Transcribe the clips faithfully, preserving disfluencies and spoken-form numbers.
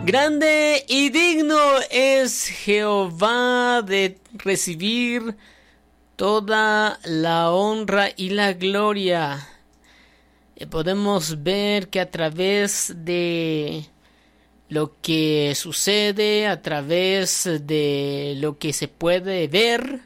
Grande y digno es Jehová de recibir toda la honra y la gloria. Eh, podemos ver que a través de lo que sucede, a través de lo que se puede ver,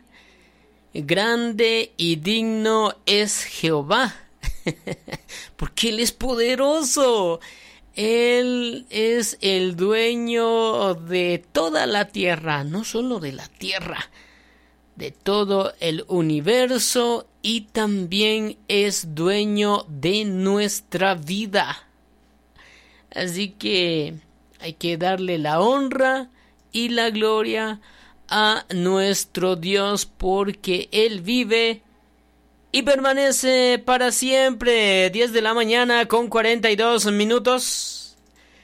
grande y digno es Jehová, porque Él es poderoso. Él es el dueño de toda la tierra, no solo de la tierra, de todo el universo, y también es dueño de nuestra vida. Así que hay que darle la honra y la gloria a nuestro Dios, porque Él vive y permanece para siempre. Diez de la mañana con cuarenta y dos minutos.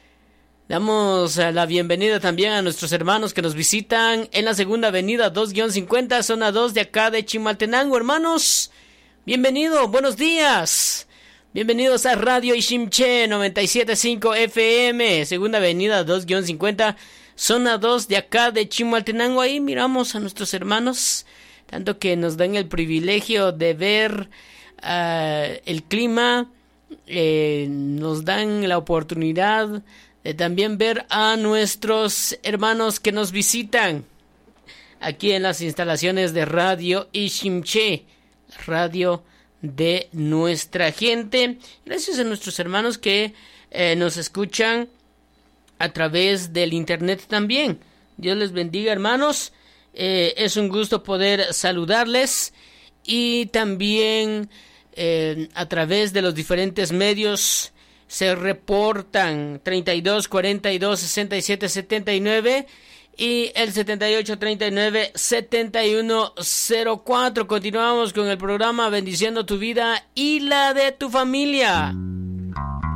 Damos la bienvenida también a nuestros hermanos que nos visitan en la segunda avenida dos cincuenta, zona dos de acá de Chimaltenango. Hermanos, bienvenidos, buenos días. Bienvenidos a Radio Ishimché noventa y siete punto cinco F M, segunda avenida dos cincuenta, zona dos de acá de Chimaltenango. Ahí miramos a nuestros hermanos, tanto que nos dan el privilegio de ver uh, el clima, eh, nos dan la oportunidad de también ver a nuestros hermanos que nos visitan aquí en las instalaciones de Radio Ishimché, la radio de nuestra gente. Gracias a nuestros hermanos que eh, nos escuchan a través del internet también. Dios les bendiga, hermanos. Eh, es un gusto poder saludarles, y también eh, a través de los diferentes medios se reportan treinta y dos cuarenta y dos sesenta y siete setenta y nueve y el setenta y ocho treinta y nueve setenta y uno cero cuatro. Continuamos con el programa bendiciendo tu vida y la de tu familia.